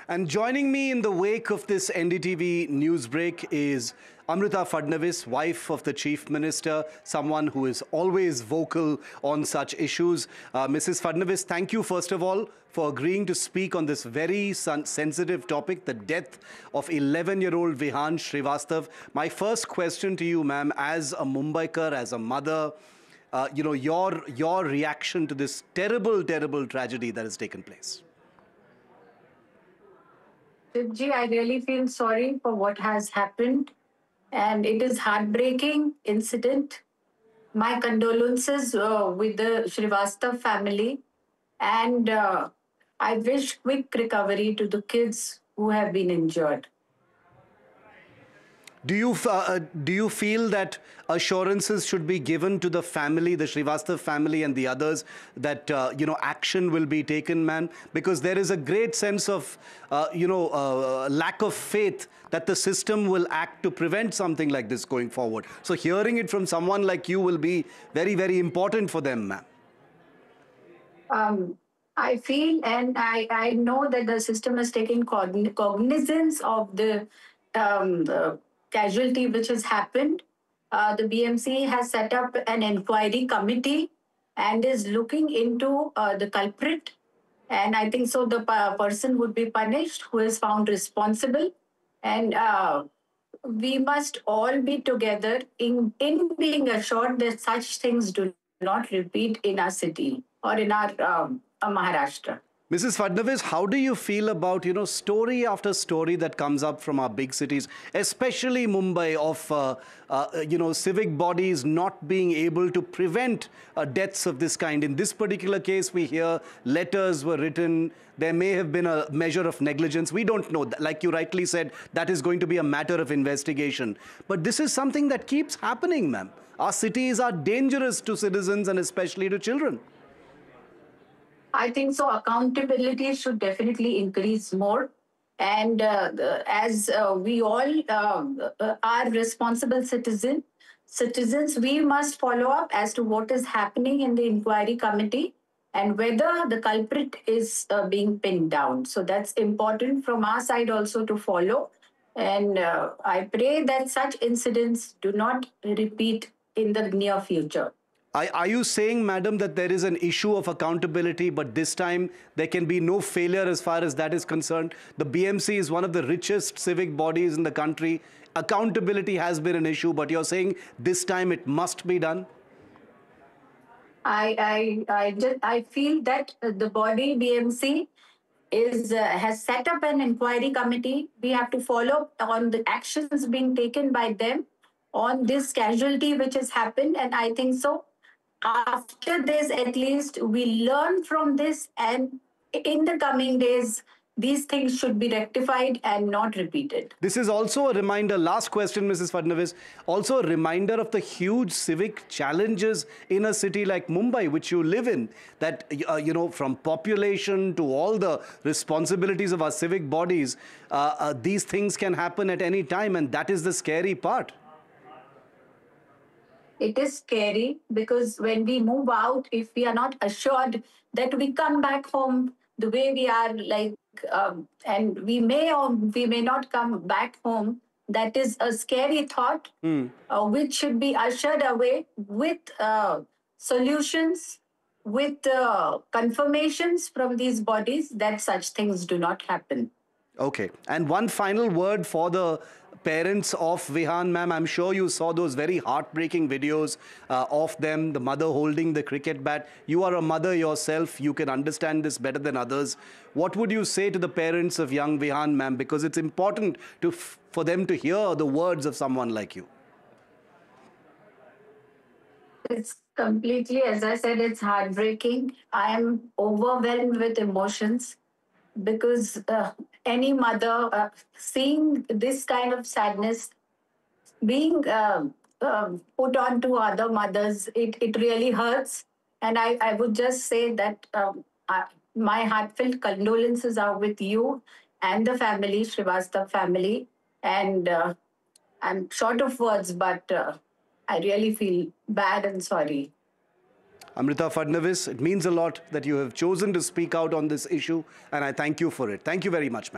And joining me in the wake of this NDTV news break is Amrita Fadnavis, wife of the Chief Minister, someone who is always vocal on such issues. Mrs. Fadnavis, thank you, first of all, for agreeing to speak on this very sensitive topic, the death of 11-year-old Vihan Srivastav. My first question to you, ma'am, as a Mumbaikar, as a mother, your reaction to this terrible, terrible tragedy that has taken place. Ji, I really feel sorry for what has happened, and it is heartbreaking incident. My condolences with the Srivastav family, and I wish quick recovery to the kids who have been injured. Do you feel that assurances should be given to the family, the Srivastav family and the others, that action will be taken, ma'am? Because there is a great sense of lack of faith that the system will act to prevent something like this going forward. So hearing it from someone like you will be very, very important for them, ma'am. I feel and I know that the system has taken cognizance of the casualty which has happened. The BMC has set up an inquiry committee and is looking into the culprit. And I think so the person would be punished who is found responsible. And we must all be together in being assured that such things do not repeat in our city or in our Maharashtra. Mrs. Fadnavis, how do you feel about, story after story that comes up from our big cities, especially Mumbai, of, civic bodies not being able to prevent deaths of this kind? In this particular case, we hear letters were written. There may have been a measure of negligence. We don't know. Like you rightly said, that is going to be a matter of investigation. But this is something that keeps happening, ma'am. Our cities are dangerous to citizens and especially to children. I think so. Accountability should definitely increase more. And as we all are responsible citizens, we must follow up as to what is happening in the inquiry committee and whether the culprit is being pinned down. So that's important from our side also to follow. And I pray that such incidents do not repeat in the near future. Are you saying, madam, that there is an issue of accountability, but this time there can be no failure as far as that is concerned? The BMC is one of the richest civic bodies in the country. Accountability has been an issue, but you're saying this time it must be done? I feel that the body BMC has set up an inquiry committee. We have to follow up on the actions being taken by them on this casualty which has happened, and I think so. After this, at least we learn from this, and in the coming days, these things should be rectified and not repeated. This is also a reminder, last question, Mrs. Fadnavis, also a reminder of the huge civic challenges in a city like Mumbai, which you live in, that, from population to all the responsibilities of our civic bodies, these things can happen at any time, and that is the scary part. It is scary because when we move out, if we are not assured that we come back home the way we are, and we may or we may not come back home, that is a scary thought, which should be ushered away with solutions, with confirmations from these bodies that such things do not happen. Okay. And one final word for the parents of Vihan, ma'am. I'm sure you saw those very heartbreaking videos of them, the mother holding the cricket bat. You are a mother yourself. You can understand this better than others. What would you say to the parents of young Vihan, ma'am? Because it's important for them to hear the words of someone like you. It's completely, as I said, it's heartbreaking. I am overwhelmed with emotions because any mother seeing this kind of sadness being put on to other mothers, it really hurts. And I would just say that my heartfelt condolences are with you and the family, Srivastav family. And I'm short of words, but I really feel bad and sorry. Amrita Fadnavis, it means a lot that you have chosen to speak out on this issue, and I thank you for it. Thank you very much, ma'am.